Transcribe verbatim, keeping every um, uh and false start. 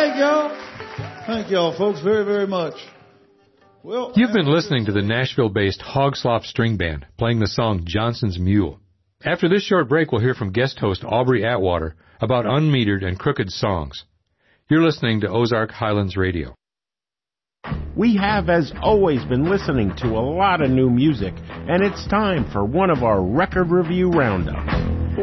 Thank y'all. Thank y'all, folks, very, very much. Well, You've been listening to the Nashville-based Hog Slop String Band playing the song Johnson's Mule. After this short break, we'll hear from guest host Aubrey Atwater about unmetered and crooked songs. You're listening to Ozark Highlands Radio. We have, as always, been listening to a lot of new music, and it's time for one of our record review roundups.